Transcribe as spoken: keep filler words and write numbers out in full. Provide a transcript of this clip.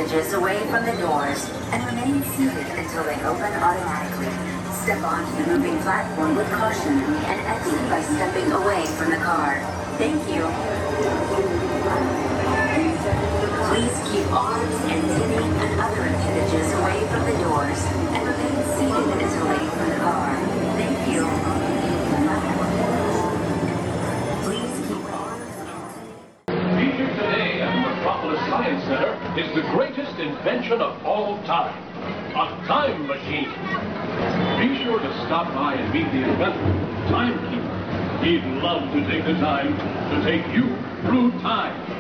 appendages away from the doors and remain seated until they open automatically. Step onto the moving platform with caution and exit by stepping away from the car. Thank you. Please keep arms, antennae, and other appendages away from the doors and remain seated until they open the car. Thank you. Please keep arms, antennae. Featured today at the Metropolis Science Center is the greatest invention of all time, a time machine. Be sure to stop by and meet the inventor, Timekeeper. He'd love to take the time to take you through time.